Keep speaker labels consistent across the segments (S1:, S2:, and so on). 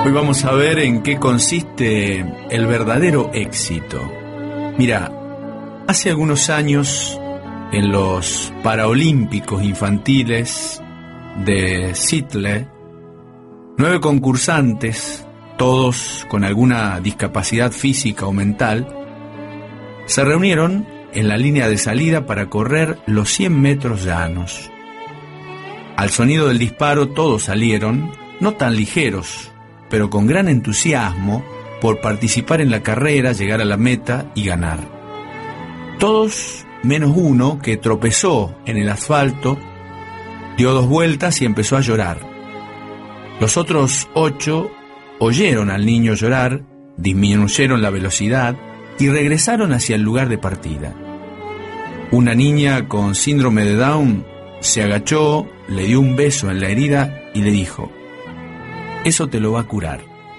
S1: Hoy vamos a ver en qué consiste el verdadero éxito. Mira, hace algunos años, en los Paralímpicos Infantiles de Seattle, 9 concursantes, todos con alguna discapacidad física o mental, se reunieron en la línea de salida para correr los 100 metros llanos. Al sonido del disparo todos salieron, no tan ligeros, pero con gran entusiasmo por participar en la carrera, llegar a la meta y ganar. Todos menos uno, que tropezó en el asfalto, dio 2 vueltas y empezó a llorar. Los otros 8 oyeron al niño llorar, disminuyeron la velocidad y regresaron hacia el lugar de partida. Una niña con síndrome de Down se agachó, le dio un beso en la herida y le dijo: «Eso te lo va a curar».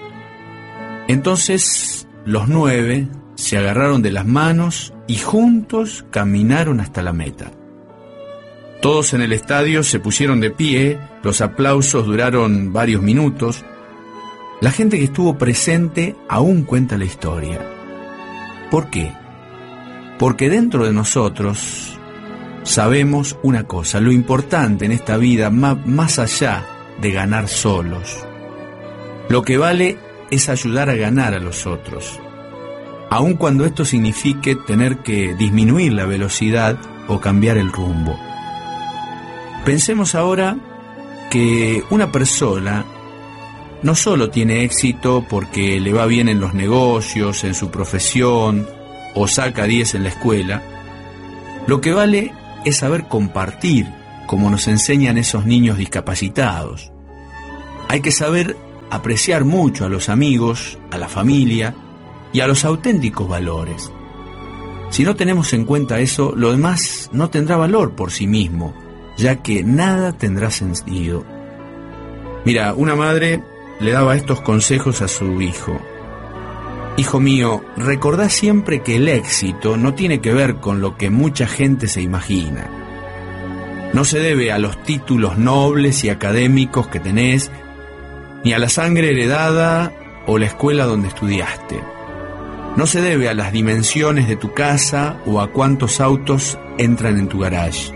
S1: Entonces los 9 se agarraron de las manos y juntos caminaron hasta la meta. Todos en el estadio se pusieron de pie, los aplausos duraron varios minutos. La gente que estuvo presente aún cuenta la historia. ¿Por qué? Porque dentro de nosotros sabemos una cosa: lo importante en esta vida, más allá de ganar solos, lo que vale es ayudar a ganar a los otros, aun cuando esto signifique tener que disminuir la velocidad o cambiar el rumbo. Pensemos ahora que una persona no solo tiene éxito porque le va bien en los negocios, en su profesión o saca 10 en la escuela. Lo que vale es saber compartir, como nos enseñan esos niños discapacitados. Hay que saber apreciar mucho a los amigos, a la familia y a los auténticos valores. Si no tenemos en cuenta eso, lo demás no tendrá valor por sí mismo, ya que nada tendrá sentido. Mira, una madre le daba estos consejos a su hijo: «Hijo mío, recordá siempre que el éxito no tiene que ver con lo que mucha gente se imagina. No se debe a los títulos nobles y académicos que tenés, ni a la sangre heredada o la escuela donde estudiaste. No se debe a las dimensiones de tu casa o a cuántos autos entran en tu garage.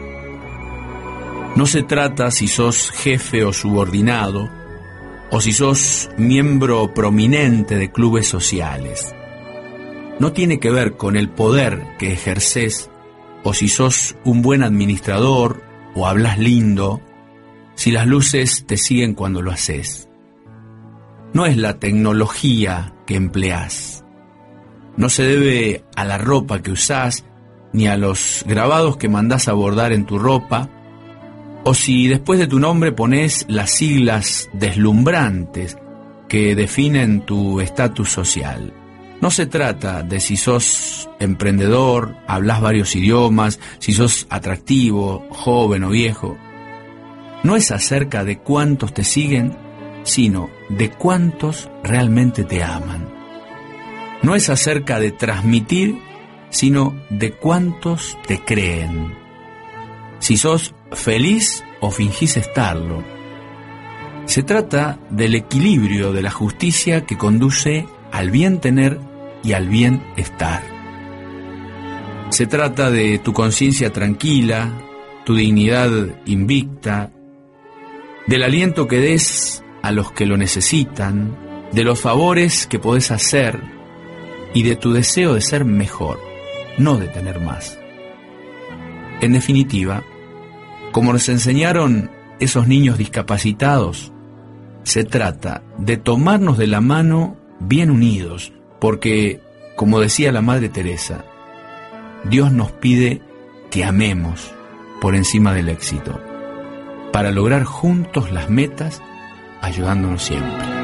S1: No se trata si sos jefe o subordinado, o si sos miembro prominente de clubes sociales. No tiene que ver con el poder que ejercés, o si sos un buen administrador o hablas lindo, si las luces te siguen cuando lo haces. No es la tecnología que empleás. No se debe a la ropa que usás, ni a los grabados que mandás a bordar en tu ropa, o si después de tu nombre ponés las siglas deslumbrantes que definen tu estatus social. No se trata de si sos emprendedor, hablas varios idiomas, si sos atractivo, joven o viejo. No es acerca de cuántos te siguen, sino de cuántos realmente te aman. No es acerca de transmitir, sino de cuántos te creen. Si sos feliz o fingís estarlo. Se trata del equilibrio de la justicia que conduce al bien tener y al bien estar. Se trata de tu conciencia tranquila, tu dignidad invicta, del aliento que des a los que lo necesitan, de los favores que podés hacer y de tu deseo de ser mejor, no de tener más. En definitiva, como nos enseñaron esos niños discapacitados, se trata de tomarnos de la mano bien unidos, porque, como decía la Madre Teresa, Dios nos pide que amemos por encima del éxito, para lograr juntos las metas, ayudándonos siempre.